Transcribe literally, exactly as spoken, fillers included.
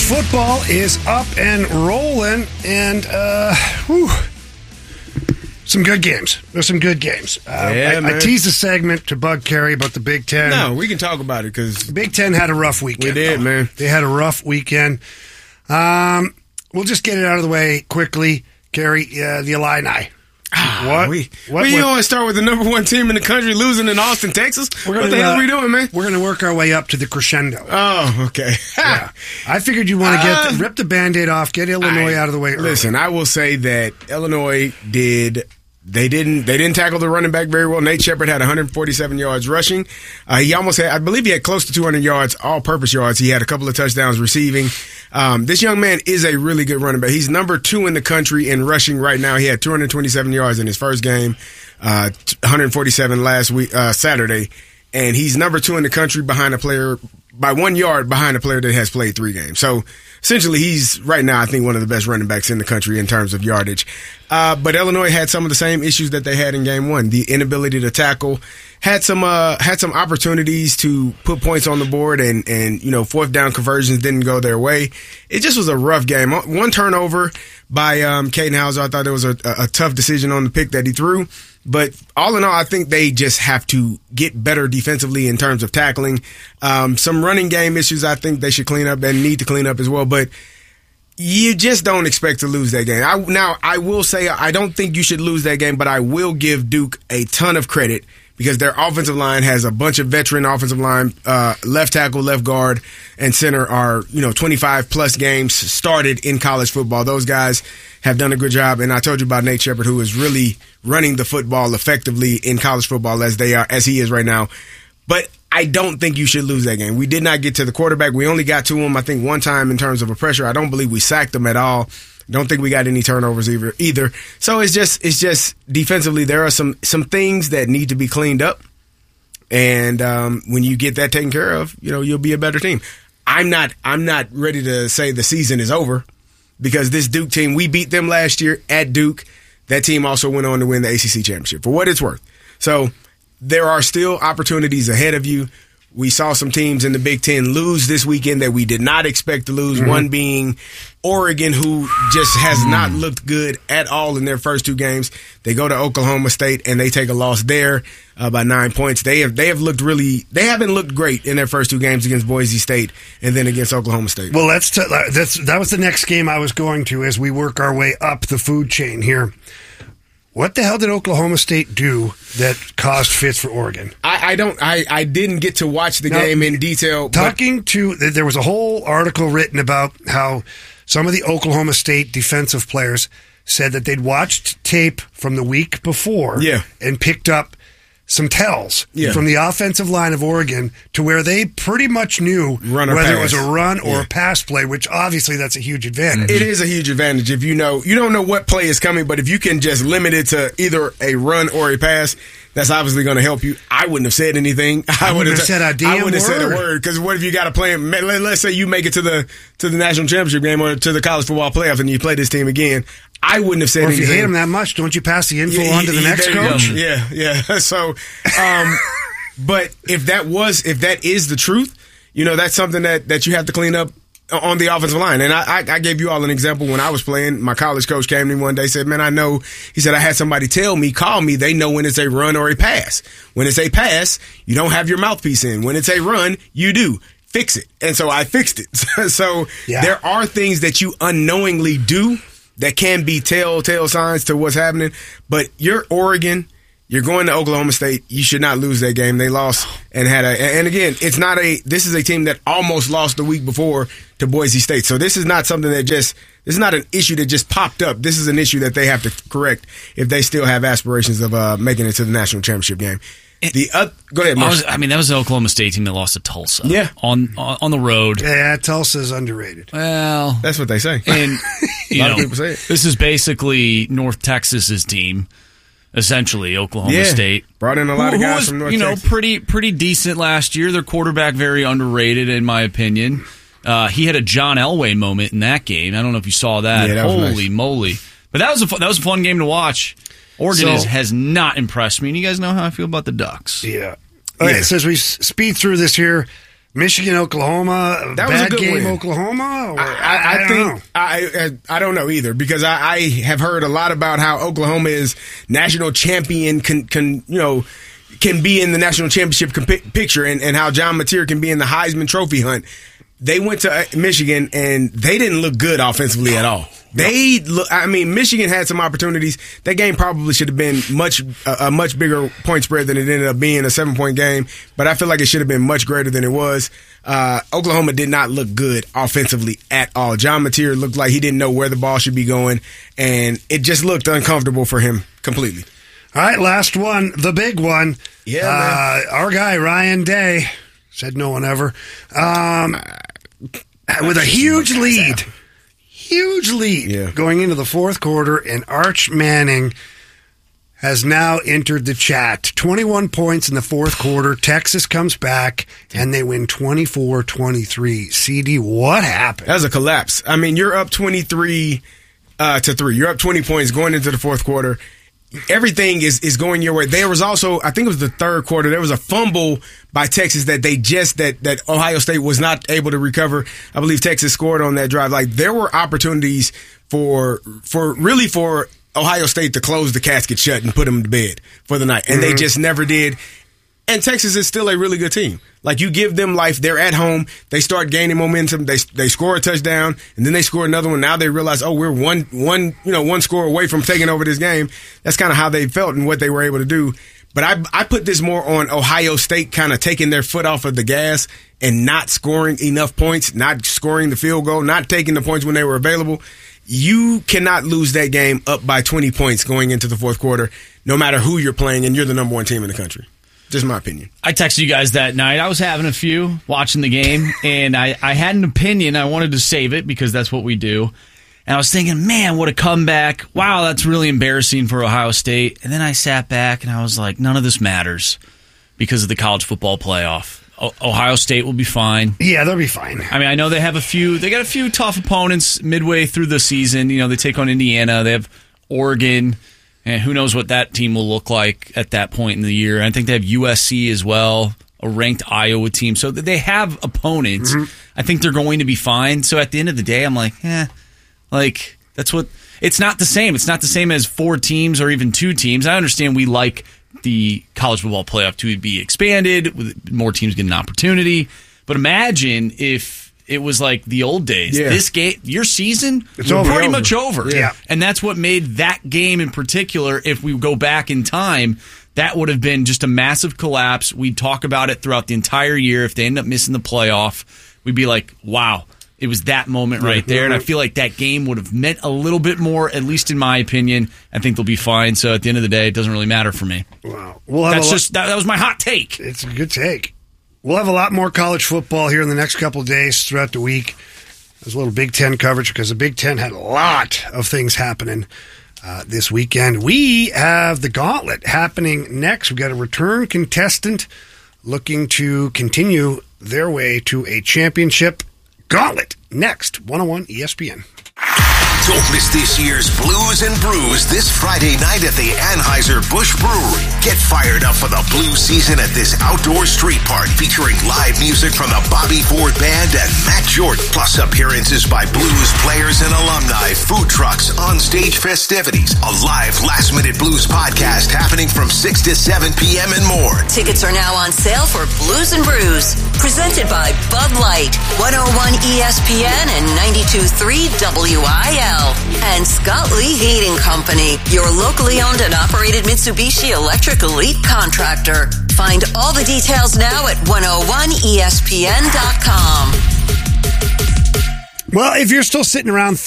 football is up and rolling, and uh, whew, some good games. There's some good games. Uh, yeah, I, I teased a segment to bug Kerry about the Big Ten. No, we can talk about it because Big Ten had a rough weekend. We did, though. man. They had a rough weekend. Um, we'll just get it out of the way quickly. Kerry, uh, the Illini. What? We, what, we what? always start with the number one team in the country losing in Austin, Texas. We're What gonna, the hell uh, are we doing, man? We're going to work our way up to the crescendo. Oh, okay. Yeah. I figured you want to get Uh, the, rip the Band-Aid off, get Illinois I- out of the way early. Listen, I will say that Illinois did. They didn't. They didn't tackle the running back very well. Nate Shepard had one hundred forty-seven yards rushing. Uh, he almost had, I believe, he had close to two hundred yards, all-purpose yards. He had a couple of touchdowns receiving. Um, this young man is a really good running back. He's number two in the country in rushing right now. He had two hundred twenty-seven yards in his first game, uh, one hundred forty-seven last week, uh, Saturday, and he's number two in the country behind a player by one yard behind a player that has played three games. So essentially, he's right now, I think, one of the best running backs in the country in terms of yardage. Uh, but Illinois had some of the same issues that they had in game one. The inability to tackle, had some uh, had some opportunities to put points on the board, and, and you know, fourth down conversions didn't go their way. It just was a rough game. One turnover by um, Caden Hauser. I thought it was a, a tough decision on the pick that he threw. But all in all, I think they just have to get better defensively in terms of tackling. Um, some running game issues I think they should clean up and need to clean up as well. But you just don't expect to lose that game. I, now, I will say I don't think you should lose that game, but I will give Duke a ton of credit because their offensive line has a bunch of veteran offensive line, uh, left tackle, left guard, and center are, you know, twenty-five plus games started in college football. Those guys have done a good job. And I told you about Nate Shepard, who is really running the football effectively in college football as they are, as he is right now. But I don't think you should lose that game. We did not get to the quarterback. We only got to him, I think, one time in terms of a pressure. I don't believe we sacked him at all. Don't think we got any turnovers either. Either. So it's just it's just defensively there are some some things that need to be cleaned up. And um, when you get that taken care of, you know, you'll be a better team. I'm not I'm not ready to say the season is over because this Duke team, we beat them last year at Duke. That team also went on to win the A C C championship for what it's worth. So there are still opportunities ahead of you. We saw some teams in the Big Ten lose this weekend that we did not expect to lose, mm-hmm. one being Oregon, who just has mm. not looked good at all in their first two games. They go to Oklahoma State and they take a loss there uh, by nine points. They have they have looked really – they haven't looked great in their first two games against Boise State and then against Oklahoma State. Well, let's t- that's that was the next game I was going to as we work our way up the food chain here. What the hell did Oklahoma State do that caused fits for Oregon? I, I don't. I, I didn't get to watch the now, game in detail. Talking but- to, there was a whole article written about how some of the Oklahoma State defensive players said that they'd watched tape from the week before, yeah. and picked up some tells yeah. from the offensive line of Oregon to where they pretty much knew run or whether pass. it was a run or yeah. a pass play, which obviously that's a huge advantage. It is a huge advantage if you know you don't know what play is coming, but if you can just limit it to either a run or a pass, that's obviously going to help you. I wouldn't have said anything. I, I wouldn't have said a damn I wouldn't have word. said a word because what if you got to play? Let's say you make it to the to the national championship game or to the college football playoff, and you play this team again. I wouldn't have said or if anything. you hate them that much, don't you pass the info yeah, on to the yeah, next coach? Yeah, yeah. So, um, but if that was, if that is the truth, you know, that's something that, that you have to clean up on the offensive line. And I, I, I gave you all an example when I was playing. My college coach came to me one day, said, man, I know, he said, I had somebody tell me, call me, they know when it's a run or a pass. When it's a pass, you don't have your mouthpiece in. When it's a run, you do. Fix it. And so I fixed it. So yeah. there are things that you unknowingly do that can be telltale signs to what's happening. But you're Oregon. You're going to Oklahoma State. You should not lose that game. They lost and had a. And again, it's not a. This is a team that almost lost the week before to Boise State. So this is not something that just. This is not an issue that just popped up. This is an issue that they have to correct if they still have aspirations of uh, making it to the national championship game. The uh, go ahead, Mark. I, was, I mean, that was the Oklahoma State team that lost to Tulsa. Yeah, on on the road. Yeah, Tulsa's underrated. Well, that's what they say. And you a lot know, of people say it. This is basically North Texas's team, essentially Oklahoma yeah. State. Brought in a lot who, of guys who was, from North you know, Texas. pretty pretty decent last year. Their quarterback very underrated, in my opinion. Uh, he had a John Elway moment in that game. I don't know if you saw that. Yeah, that was Holy nice. moly! But that was a that was a fun game to watch. Oregon So, is, has not impressed me, and you guys know how I feel about the Ducks. Yeah. Okay, Yeah. so as we s- speed through this here, Michigan, Oklahoma, That was a bad good game, win. Oklahoma. Or, I, I, I don't think know. I, I I don't know either because I, I have heard a lot about how Oklahoma is national champion, can, can you know, can be in the national championship comp- picture, and, and how John Mateer can be in the Heisman Trophy hunt. They went to Michigan and they didn't look good offensively at all. They look. I mean, Michigan had some opportunities. That game probably should have been much a, a much bigger point spread than it ended up being, a seven point game. But I feel like it should have been much greater than it was. Uh, Oklahoma did not look good offensively at all. John Mateer looked like he didn't know where the ball should be going, and it just looked uncomfortable for him completely. All right, last one, the big one. Yeah, uh, our guy Ryan Day said no one ever. Um, with a huge lead. Huge lead Yeah. going into the fourth quarter, and Arch Manning has now entered the chat. twenty-one points in the fourth quarter. Texas comes back, and they win twenty-four twenty-three. C D, what happened? That was a collapse. I mean, you're up twenty-three uh, to three. You're up twenty points going into the fourth quarter. Everything is, is going your way. There was also, I think it was the third quarter, there was a fumble by Texas that they just, that, that Ohio State was not able to recover. I believe Texas scored on that drive. Like, there were opportunities for, for really for Ohio State to close the casket shut and put them to bed for the night. And mm-hmm. they just never did. And Texas is still a really good team. Like, you give them life. They're at home. They start gaining momentum. They they score a touchdown, and then they score another one. Now they realize, oh, we're one one you know one score away from taking over this game. That's kind of how they felt and what they were able to do. But I I put this more on Ohio State kind of taking their foot off of the gas and not scoring enough points, not scoring the field goal, not taking the points when they were available. You cannot lose that game up by twenty points going into the fourth quarter, no matter who you're playing, and you're the number one team in the country. Just my opinion. I texted you guys that night. I was having a few watching the game, and I, I had an opinion. I wanted to save it because that's what we do. And I was thinking, man, what a comeback. Wow, that's really embarrassing for Ohio State. And then I sat back, and I was like, none of this matters because of the college football playoff. O- Ohio State will be fine. Yeah, they'll be fine. I mean, I know they have a few. They got a few tough opponents midway through the season. You know, they take on Indiana. They have Oregon. And who knows what that team will look like at that point in the year. I think they have U S C as well, a ranked Iowa team. So they have opponents. Mm-hmm. I think they're going to be fine. So at the end of the day, I'm like, eh, like, that's what, it's not the same. It's not the same as four teams or even two teams. I understand we like the college football playoff to be expanded, with more teams getting an opportunity. But imagine if it was like the old days. Yeah. This game, your season, it's was over, pretty over. much over. Yeah. And that's what made that game in particular, if we go back in time, that would have been just a massive collapse. We'd talk about it throughout the entire year. If they end up missing the playoff, we'd be like, wow, it was that moment right there. And I feel like that game would have meant a little bit more, at least in my opinion. I think they'll be fine. So at the end of the day, it doesn't really matter for me. Wow. We'll have That's a lo- just that, that was my hot take. It's a good take. We'll have a lot more college football here in the next couple of days throughout the week. There's a little Big Ten coverage because the Big Ten had a lot of things happening uh, this weekend. We have the Gauntlet happening next. We've got a return contestant looking to continue their way to a championship. Gauntlet next, one oh one E S P N. Don't miss this year's Blues and Brews this Friday night at the Anheuser-Busch Brewery. Get fired up for the blues season at this outdoor street park featuring live music from the Bobby Ford Band and Matt Jordan, plus appearances by blues players and alumni, food trucks, on-stage festivities, a live last-minute blues podcast happening from six to seven p.m. and more. Tickets are now on sale for Blues and Brews, presented by Bud Light, one oh one E S P N and ninety-two point three W I L. And Scott Lee Heating Company, your locally owned and operated Mitsubishi Electric Elite contractor. Find all the details now at one oh one E S P N dot com. Well, if you're still sitting around